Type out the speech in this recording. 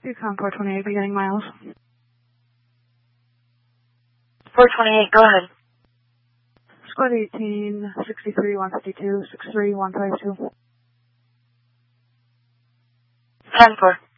Yukon 428 beginning miles. 428, go ahead. Squad 18, 63, 152, 63, 152. 10-4.